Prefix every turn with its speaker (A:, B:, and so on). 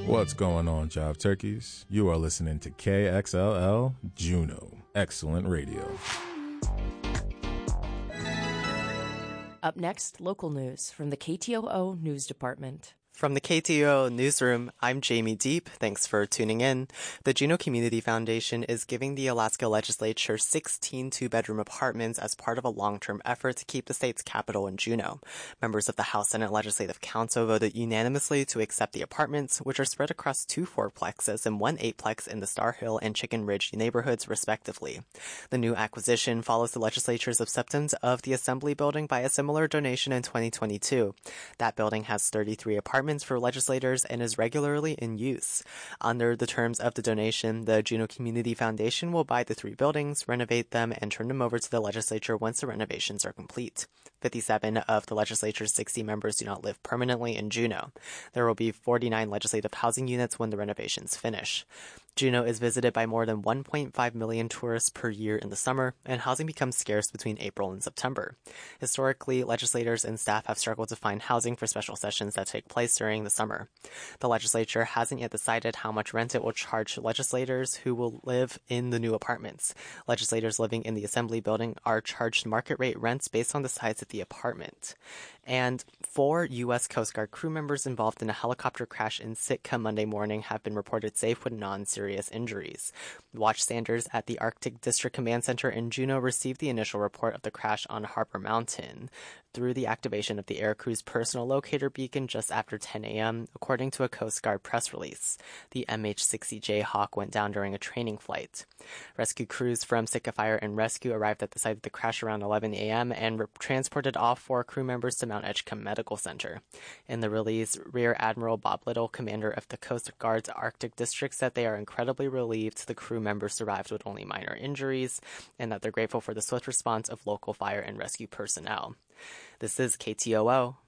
A: What's going on, Jive Turkeys? You are listening to KXLL Juno. Excellent radio.
B: Up next, local news from the KTOO News Department.
C: From the KTOO Newsroom, I'm Jamie Deep. Thanks for tuning in. The Juneau Community Foundation is giving the Alaska Legislature 16 two-bedroom apartments as part of a long-term effort to keep the state's capital in Juneau. Members of the House Senate Legislative Council voted unanimously to accept the apartments, which are spread across 2 fourplexes and 1 eightplex in the Star Hill and Chicken Ridge neighborhoods, respectively. The new acquisition follows the legislature's acceptance of the Assembly Building by a similar donation in 2022. That building has 33 apartments for legislators and is regularly in use. Under the terms of the donation, the Juneau Community Foundation will buy the 3 buildings, renovate them, and turn them over to the legislature once the renovations are complete. 57 of the legislature's 60 members do not live permanently in Juneau. There will be 49 legislative housing units when the renovations finish. Juneau is visited by more than 1.5 million tourists per year in the summer, and housing becomes scarce between April and September. Historically, legislators and staff have struggled to find housing for special sessions that take place during the summer. The legislature hasn't yet decided how much rent it will charge legislators who will live in the new apartments. Legislators living in the Assembly Building are charged market rate rents based on the size of the apartment. And 4 U.S. Coast Guard crew members involved in a helicopter crash in Sitka Monday morning have been reported safe with non-serious injuries. Watchstanders at the Arctic District Command Center in Juneau received the initial report of the crash on Harper Mountain through the activation of the aircrew's personal locator beacon just after 10 a.m., according to a Coast Guard press release. The MH-60 Jayhawk went down during a training flight. Rescue crews from Sitka Fire and Rescue arrived at the site of the crash around 11 a.m. and transported all 4 crew members to Mount Edgecombe Medical Center. In the release, Rear Admiral Bob Little, commander of the Coast Guard's Arctic District, said they are incredibly relieved the crew members survived with only minor injuries, and that they're grateful for the swift response of local fire and rescue personnel. This is KTOO,